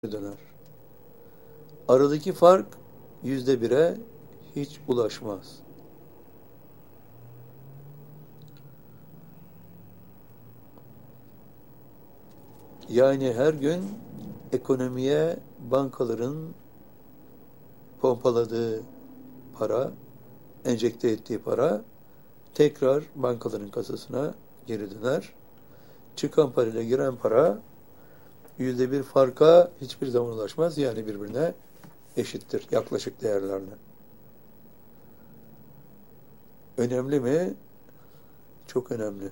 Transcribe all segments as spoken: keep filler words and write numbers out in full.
döner. Aradaki fark yüzde bire hiç ulaşmaz. Yani her gün ekonomiye bankaların pompaladığı para, enjekte ettiği para tekrar bankaların kasasına geri döner. Çıkan parayla giren para yüzde bir farka hiçbir zaman ulaşmaz. Yani birbirine eşittir yaklaşık değerlerle. Önemli mi? Çok önemli.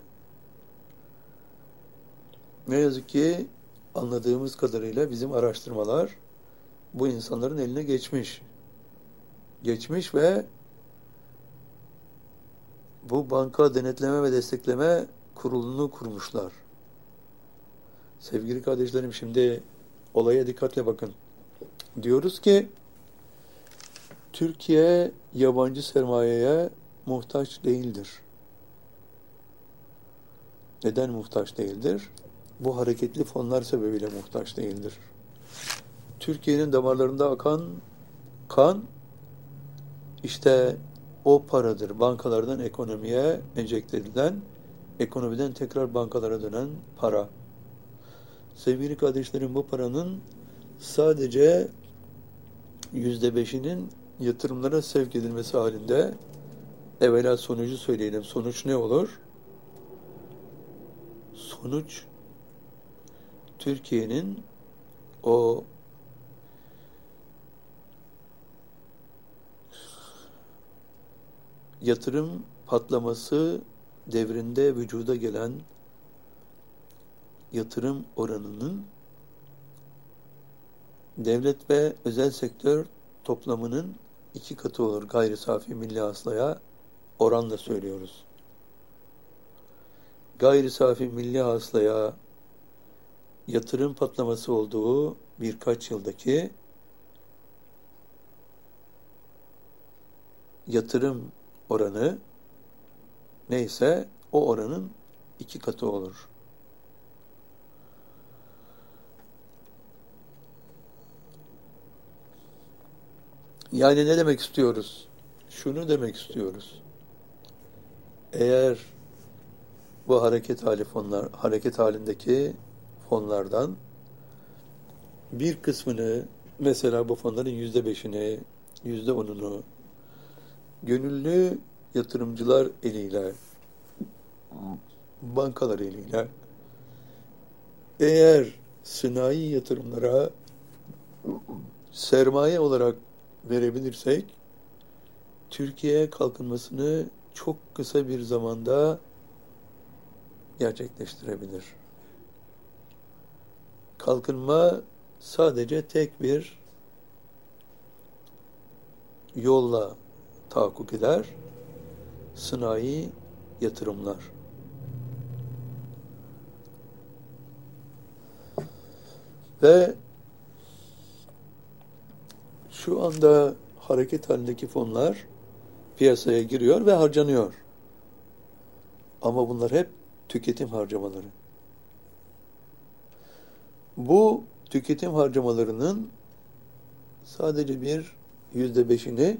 Ne yazık ki anladığımız kadarıyla bizim araştırmalar bu insanların eline geçmiş. Geçmiş ve bu banka denetleme ve destekleme kurulunu kurmuşlar. Sevgili kardeşlerim, şimdi olaya dikkatle bakın. Diyoruz ki Türkiye yabancı sermayeye muhtaç değildir. Neden muhtaç değildir? Bu hareketli fonlar sebebiyle muhtaç değildir. Türkiye'nin damarlarında akan kan işte o paradır. Bankalardan ekonomiye enjekte edilen, ekonomiden tekrar bankalara dönen para. Sevgili kardeşlerim, bu paranın sadece yüzde beşinin yatırımlara sevk edilmesi halinde, evvela sonucu söyleyelim. Sonuç ne olur? Sonuç Türkiye'nin o yatırım patlaması devrinde vücuda gelen yatırım oranının devlet ve özel sektör toplamının iki katı olur gayri safi milli hasılaya oranla söylüyoruz. Gayri safi milli hasılaya yatırım patlaması olduğu birkaç yıldaki yatırım oranı neyse o oranın iki katı olur. Yani ne demek istiyoruz? Şunu demek istiyoruz. Eğer bu hareket hali fonlar, hareket halindeki fonlardan bir kısmını, mesela bu fonların yüzde beşini, yüzde onunu gönüllü yatırımcılar eliyle, bankalar eliyle eğer sanayi yatırımlara sermaye olarak verebilirsek, Türkiye kalkınmasını çok kısa bir zamanda gerçekleştirebilir. Kalkınma sadece tek bir yolla tahakkuk eder: sanayi yatırımlar. Ve şu anda hareket halindeki fonlar piyasaya giriyor ve harcanıyor. Ama bunlar hep tüketim harcamaları. Bu tüketim harcamalarının sadece bir yüzde beşini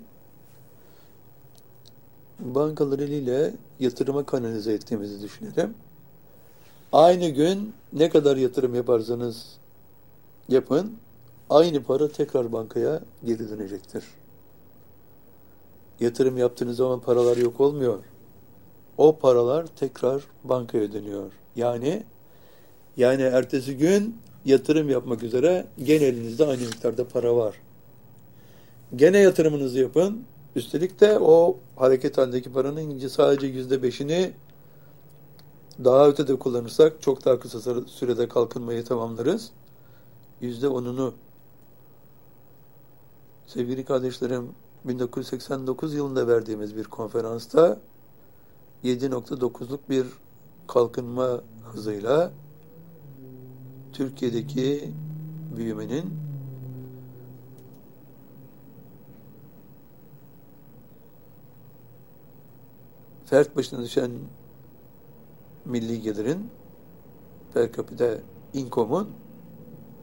bankalar eliyle yatırıma kanalize ettiğimizi düşünelim. Aynı gün ne kadar yatırım yaparsanız yapın, aynı para tekrar bankaya geri dönecektir. Yatırım yaptığınız zaman paralar yok olmuyor. O paralar tekrar bankaya dönüyor. Yani yani ertesi gün yatırım yapmak üzere gene elinizde aynı miktarda para var. Gene yatırımınızı yapın. Üstelik de o hareket halindeki paranın sadece yüzde beşini daha ötede kullanırsak çok daha kısa sürede kalkınmayı tamamlarız. Yüzde onunu, sevgili kardeşlerim, bin dokuz yüz seksen dokuz yılında verdiğimiz bir konferansta yedi nokta dokuzluk bir kalkınma hızıyla Türkiye'deki büyümenin fert başına düşen milli gelirin, per capita income'un